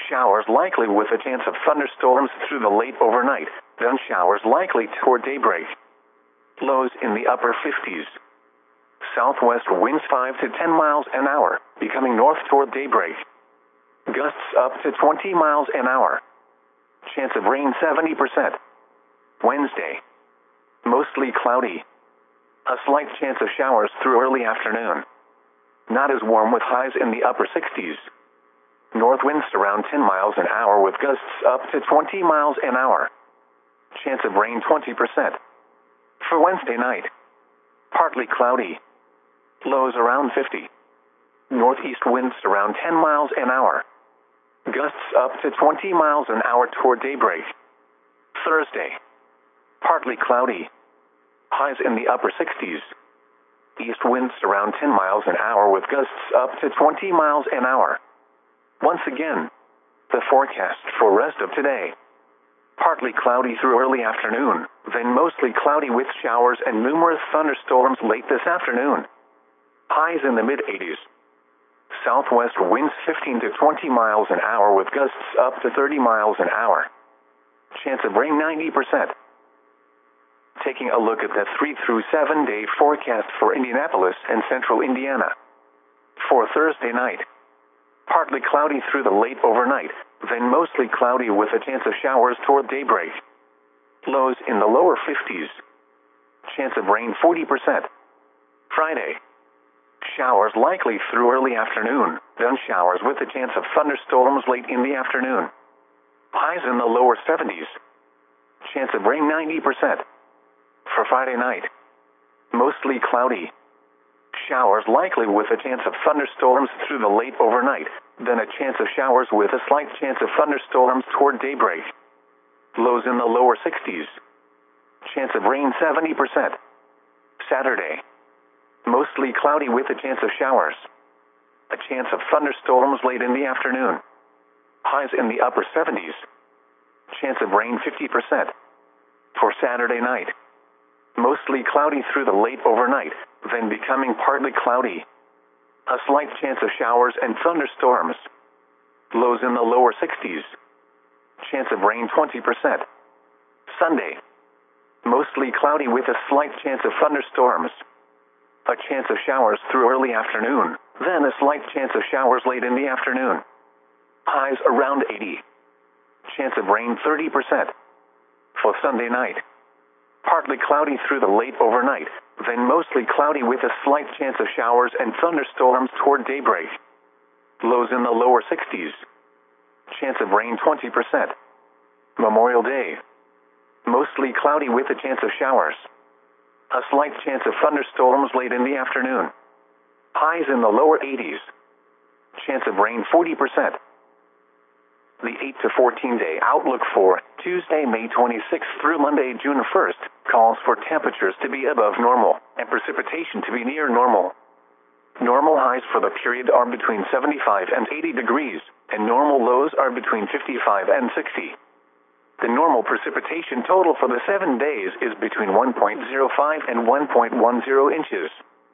Showers likely with a chance of thunderstorms through the late overnight, then showers likely toward daybreak. Lows in the upper 50s. Southwest winds 5 to 10 miles an hour, becoming north toward daybreak. Gusts up to 20 miles an hour. Chance of rain 70%. Wednesday. Mostly cloudy. A slight chance of showers through early afternoon. Not as warm with highs in the upper 60s. North winds around 10 miles an hour with gusts up to 20 miles an hour. Chance of rain 20%. For Wednesday night. Partly cloudy. Lows around 50. Northeast winds around 10 miles an hour. Gusts up to 20 miles an hour toward daybreak. Thursday. Partly cloudy. Highs in the upper 60s. East winds around 10 miles an hour with gusts up to 20 miles an hour. Once again, the forecast for rest of today. Partly cloudy through early afternoon, then mostly cloudy with showers and numerous thunderstorms late this afternoon. Highs in the mid-80s. Southwest winds 15 to 20 miles an hour with gusts up to 30 miles an hour. Chance of rain 90%. Taking a look at the 3 through 7 day forecast for Indianapolis and central Indiana. For Thursday night. Partly cloudy through the late overnight, then mostly cloudy with a chance of showers toward daybreak. Lows in the lower 50s. Chance of rain 40%. Friday. Showers likely through early afternoon, then showers with a chance of thunderstorms late in the afternoon. Highs in the lower 70s. Chance of rain 90%. For Friday night. Mostly cloudy. Showers likely with a chance of thunderstorms through the late overnight, then a chance of showers with a slight chance of thunderstorms toward daybreak. Lows in the lower 60s. Chance of rain 70%. Saturday. Mostly cloudy with a chance of showers. A chance of thunderstorms late in the afternoon. Highs in the upper 70s. Chance of rain 50%. For Saturday night. Mostly cloudy through the late overnight, then becoming partly cloudy. A slight chance of showers and thunderstorms. Lows in the lower 60s. Chance of rain 20%. Sunday. Mostly cloudy with a slight chance of thunderstorms. A chance of showers through early afternoon, then a slight chance of showers late in the afternoon. Highs around 80. Chance of rain 30%. For Sunday night. Partly cloudy through the late overnight, then mostly cloudy with a slight chance of showers and thunderstorms toward daybreak. Lows in the lower 60s. Chance of rain 20%. Memorial Day. Mostly cloudy with a chance of showers. A slight chance of thunderstorms late in the afternoon. Highs in the lower 80s. Chance of rain 40%. The 8 to 14 day outlook for Tuesday, May 26th through Monday, June 1st, calls for temperatures to be above normal and precipitation to be near normal. Normal highs for the period are between 75 and 80 degrees, and normal lows are between 55 and 60. The normal precipitation total for the 7 days is between 1.05 and 1.10 inches.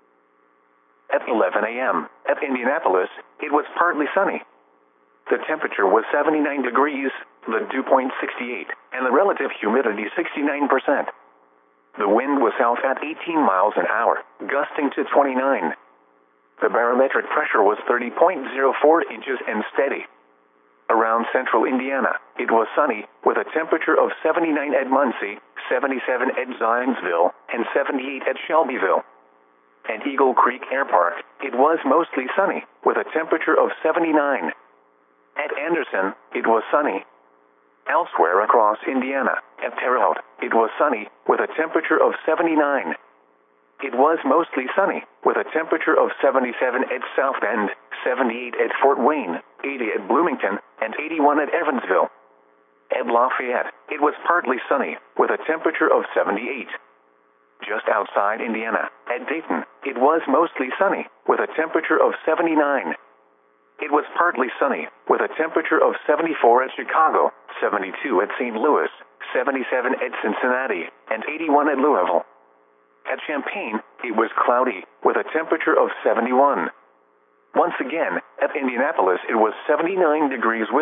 At 11 a.m., at Indianapolis, it was partly sunny. The temperature was 79 degrees, the dew point 68, and the relative humidity 69%. The wind was south at 18 miles an hour, gusting to 29. The barometric pressure was 30.04 inches and steady. Around central Indiana, it was sunny, with a temperature of 79 at Muncie, 77 at Zionsville, and 78 at Shelbyville. At Eagle Creek Air Park, it was mostly sunny, with a temperature of 79. At Anderson, it was sunny. Elsewhere across Indiana, at Terre Haute, it was sunny, with a temperature of 79. It was mostly sunny, with a temperature of 77 at South Bend, 78 at Fort Wayne, 80 at Bloomington, and 81 at Evansville. At Lafayette, it was partly sunny, with a temperature of 78. Just outside Indiana, at Dayton, it was mostly sunny, with a temperature of 79. It was partly sunny, with a temperature of 74 at Chicago, 72 at St. Louis, 77 at Cincinnati, and 81 at Louisville. At Champaign, it was cloudy, with a temperature of 71. Once again, at Indianapolis it was 79 degrees with